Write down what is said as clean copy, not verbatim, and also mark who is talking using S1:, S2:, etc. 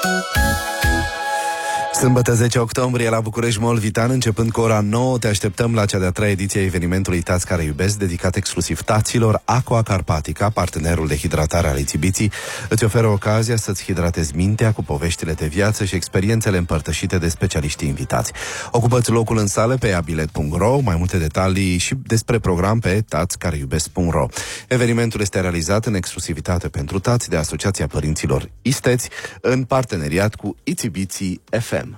S1: Sâmbătă 10 octombrie la București Mall Vitan, începând cu ora 9, te așteptăm la cea de-a treia ediție a evenimentului Tați care iubesc, dedicat exclusiv taților. Aqua Carpatica, partenerul de hidratare al Itzibiții, îți oferă ocazia să-ți hidratezi mintea cu poveștile de viață și experiențele împărtășite de specialiștii invitați. Ocupă-ți locul în sală pe abilet.ro, mai multe detalii și despre program pe tațcareiubesc.ro. Evenimentul este realizat în exclusivitate pentru tați de Asociația Părinților Isteți, în parteneriat cu Itzibiții FM.